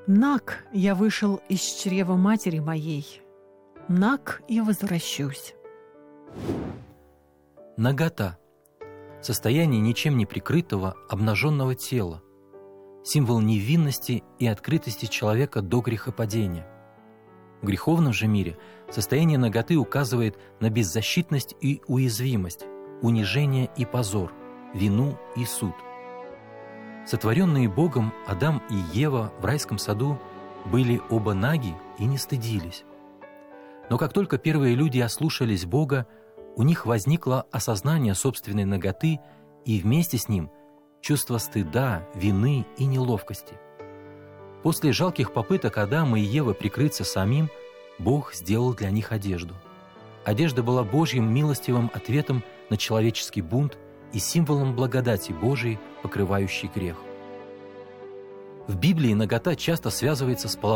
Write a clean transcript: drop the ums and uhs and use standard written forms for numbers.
Наг я вышел из чрева матери моей, наг и возвращусь. Нагота – состояние ничем не прикрытого, обнаженного тела, символ невинности и открытости человека до грехопадения. В греховном же мире состояние наготы указывает на беззащитность и уязвимость, унижение и позор, вину и суд. Сотворенные Богом Адам и Ева в райском саду были оба наги и не стыдились. Но как только первые люди ослушались Бога, у них возникло осознание собственной наготы и вместе с ним чувство стыда, вины и неловкости. После жалких попыток Адама и Евы прикрыться самим, Бог сделал для них одежду. Одежда была Божьим милостивым ответом на человеческий бунт и символом благодати Божией, покрывающей грех. В Библии нагота часто связывается с